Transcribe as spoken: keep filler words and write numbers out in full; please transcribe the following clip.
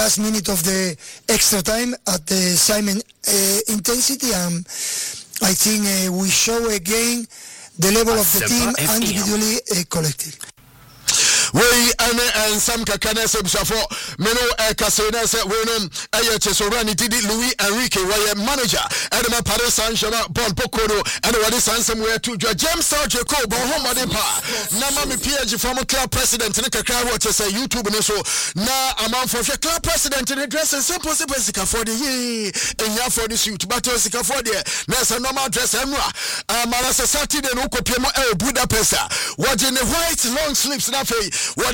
last minute of the extra time at the Simon uh, intensity. Um, I think uh, we show again the level of the team individually uh, collectively. We and some kakana sebsafo meno e kasena se we no eye chesorani didi Louis Enrique why manager and my Paris Saint-Germain Paul Pokoro and what is somewhere to James Jacob Homade pa na mami P G former club president ne kakra what say YouTube ne so na amount for club president ne dress simple simple sika for the ye enya for the suit but sika for the na say normal dress emra amara Saturday no kopie mo e Budapest what in the white long sleeves na fe